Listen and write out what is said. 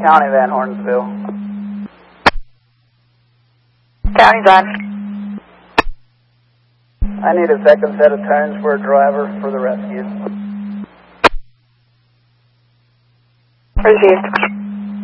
County, Van Hornsville. County's on. I need a second set of turns for a driver for the rescue. Received.